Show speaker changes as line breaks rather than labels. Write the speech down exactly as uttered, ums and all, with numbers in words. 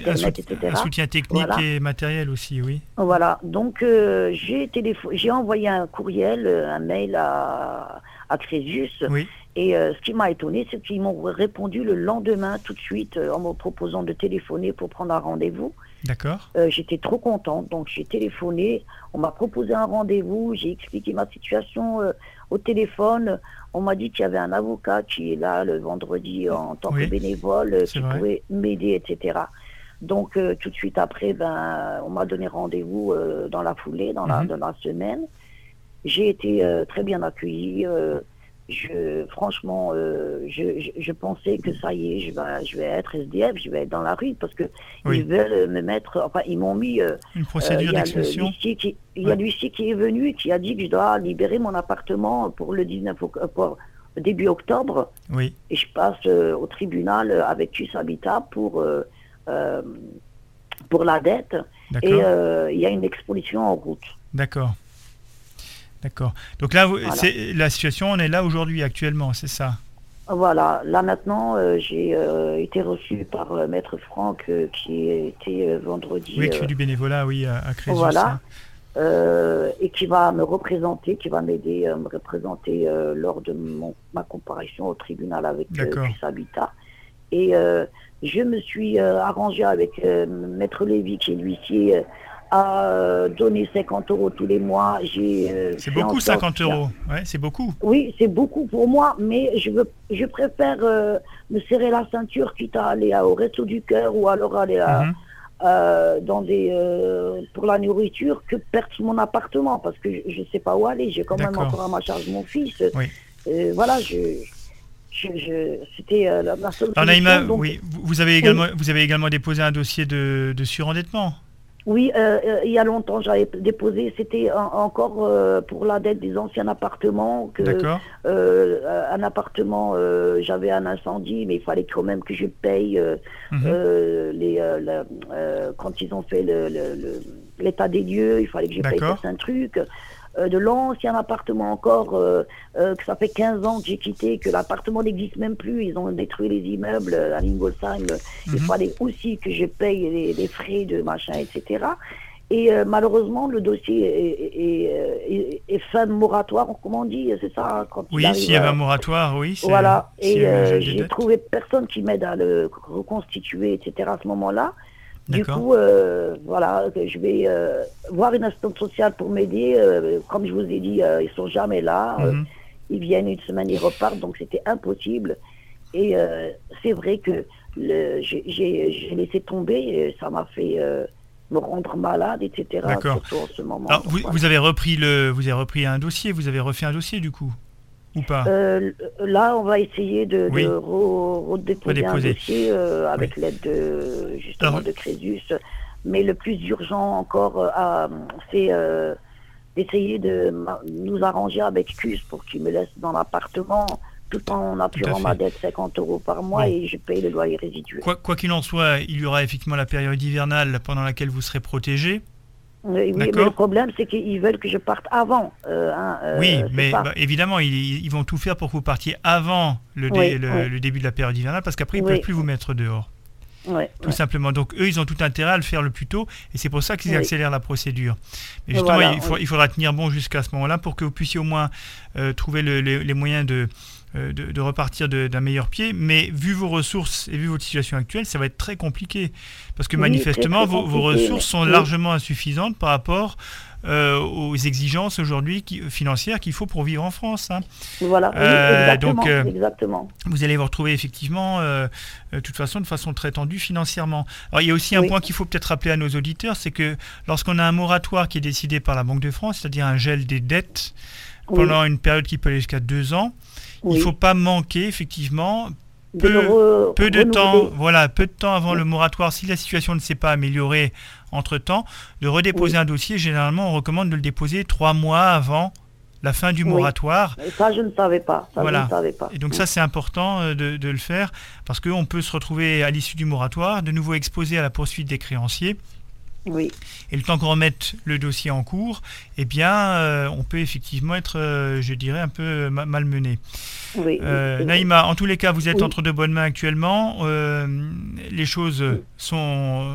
Internet,
soutien,
et cetera.
un soutien technique
Voilà.
et matériel aussi, oui.
Voilà, donc euh, j'ai téléfo- j'ai envoyé un courriel, euh, un mail à, à Crésus,
Oui,
et euh, ce qui m'a étonné, c'est qu'ils m'ont répondu le lendemain tout de suite euh, en me proposant de téléphoner pour prendre un rendez-vous.
d'accord.
Euh, j'étais trop contente, donc j'ai téléphoné, on m'a proposé un rendez-vous, j'ai expliqué ma situation euh, au téléphone, on m'a dit qu'il y avait un avocat qui est là le vendredi en tant que
Oui,
bénévole, euh,
c'est
qui
vrai.
pourrait m'aider, et cetera. Donc euh, tout de suite après, ben, on m'a donné rendez-vous euh, dans la foulée, dans la,
Mhm.
dans la semaine. J'ai été euh, très bien accueillie. Euh, je, franchement, euh, je, je, je pensais que ça y est, je vais, je vais être S D F, je vais être dans la rue parce que ils
Oui,
veulent me mettre. Enfin, ils m'ont mis. euh,
une
euh,
procédure
Il y a le-
d'expulsion.
l'huissier qui, il y
Ouais.
a l'huissier qui est venu, qui a dit que je dois libérer mon appartement pour le dix-neuf, oc- euh, pour début octobre,
Oui,
et je passe euh, au tribunal euh, avec Cus Habitat pour euh, euh, pour la dette, et
d'accord,
euh, il y a une exposition en route.
d'accord, d'accord. Donc là, vous-
Voilà.
c'est la situation, on est là aujourd'hui, actuellement, c'est ça.
Voilà, là maintenant, euh, j'ai euh, été reçu par euh, Maître Franck euh, qui était euh, vendredi,
Oui, qui fait
euh,
du bénévolat, oui, à, à Crésus,
voilà,
hein.
euh, et qui va me représenter, qui va m'aider à me représenter euh, lors de mon, ma comparution au tribunal avec euh,
D'accord.
Cus Habitat. Et euh, je me suis euh, arrangé avec euh, Maître Lévy, qui est l'huissier, euh, à euh, donner cinquante euros tous les mois. J'ai euh,
C'est
fait en
beaucoup,
sorte
cinquante
qu'il y a-
euros. Ouais, c'est beaucoup.
Oui, c'est beaucoup pour moi, mais je veux, je préfère euh, me serrer la ceinture, quitte à aller à- au Resto du Cœur ou alors aller à,
Mhm.
euh, dans des euh, pour la nourriture, que perdre mon appartement, parce que je ne sais pas où aller. J'ai quand même
D'accord.
encore à ma charge mon fils.
Oui.
Euh, voilà, je, je, je- c'était euh, la, la seule
Alors
solution.
Naïma,
Donc,
oui, vous vous avez
oui.
également, vous avez également déposé un dossier de, de surendettement.
Oui, euh, euh, il y a longtemps, j'avais déposé, c'était en- encore euh, pour la dette des anciens appartements, que
D'accord.
euh, un appartement, euh, j'avais un incendie, mais il fallait quand même que je paye euh,
Mhm.
euh, les, euh, la- euh, quand ils ont fait le- le- le- l'état des lieux, il fallait que je paye
D'accord.
certains trucs. Euh, de l'ancien appartement encore, euh, euh, que ça fait quinze ans que j'ai quitté, que l'appartement n'existe même plus, ils ont détruit les immeubles à Lingolsheim, il
Mhm.
fallait aussi que je paye les, les frais de machin, et cetera. Et euh, malheureusement, le dossier est, est, est, est fin de moratoire, comment on dit, c'est ça, hein, quand il
Oui,
arrive
s'il y avait un
à...
moratoire, oui, c'est
Voilà,
s'il y
et
avait un
euh,
gel des
j'ai
dettes.
trouvé personne qui m'aide à le reconstituer, et cetera à ce moment-là. Du
D'accord.
coup, euh, voilà, je vais euh, voir une assistante sociale pour m'aider. Euh, comme je vous ai dit, euh, ils sont jamais là. Euh,
Mhm.
ils viennent une semaine, ils repartent, donc c'était impossible. Et euh, c'est vrai que le- j'ai j'ai- j'ai laissé tomber, et ça m'a fait euh, me rendre malade, et cetera.
D'accord.
Surtout en ce moment.
Alors
Donc,
vous,
voilà.
vous avez repris le, vous avez repris un dossier, vous avez refait un dossier du coup, ou pas?
Euh, là, on va essayer de, de
Oui,
re- redéposer un
redéposer.
dossier euh,
Oui.
avec l'aide de justement
Alors,
de Crésus. Mais le plus urgent encore, euh, à- c'est euh, d'essayer de ma- nous arranger avec Cus pour qu'il me laisse dans l'appartement tout en
tout à
apurant ma
fait.
dette cinquante euros par mois,
Bon.
et je paye le loyer résiduel.
Quoi quoi qu'il en soit, il y aura effectivement la période hivernale pendant laquelle vous serez protégé.
Oui, oui, mais le
D'accord?
problème, c'est qu'ils veulent que je parte avant. Euh, hein,
Oui,
euh, c'est
mais
ça.
bah, évidemment, ils, ils vont tout faire pour que vous partiez avant le, dé-
Oui,
le,
oui,
le début de la période hivernale, parce qu'après, ils ne peuvent
oui,
plus vous mettre dehors,
oui,
tout
oui.
simplement. Donc, eux, ils ont tout intérêt à le faire le plus tôt, et c'est pour ça qu'ils
Oui.
accélèrent la procédure. Mais justement,
Voilà,
il, faut-
oui.
il faudra tenir bon jusqu'à ce moment-là pour que vous puissiez au moins euh, trouver le- les, les moyens de, euh, de, de repartir de- d'un meilleur pied. Mais vu vos ressources et vu votre situation actuelle, ça va être très compliqué. Parce que
Oui, très,
manifestement,
très
vos, vos
compliqué,
ressources
mais-
sont
oui.
largement insuffisantes par rapport euh, aux exigences aujourd'hui qui- financières qu'il faut pour vivre en France, hein.
Voilà, oui,
Euh,
exactement,
donc, euh,
exactement.
Vous allez vous retrouver effectivement, euh, euh, de toute façon, de façon très tendue financièrement. Alors, il y a aussi un
Oui.
point qu'il faut peut-être rappeler à nos auditeurs, c'est que lorsqu'on a un moratoire qui est décidé par la Banque de France, c'est-à-dire un gel des dettes
Oui.
pendant une période qui peut aller jusqu'à deux ans,
Oui.
il ne faut pas manquer effectivement
De
peu,
le re-
peu de
renouveler.
temps, voilà, peu de temps avant
Oui.
le moratoire, si la situation ne s'est pas améliorée entre-temps, de redéposer
Oui.
un dossier. Généralement, on recommande de le déposer trois mois avant la fin du
Oui.
moratoire.
Et ça, je ne savais pas. Ça, je
Voilà.
ne savais pas.
Et donc ça, c'est important euh, de, de le faire parce qu'on peut se retrouver à l'issue du moratoire, de nouveau exposé à la poursuite des créanciers.
Oui.
Et le temps qu'on remette le dossier en cours, eh bien, euh, on peut effectivement être, euh, je dirais, un peu ma- malmené.
Oui.
Euh,
oui.
Naïma, en tous les cas, vous êtes
Oui.
entre de bonnes mains actuellement. Euh, les choses sont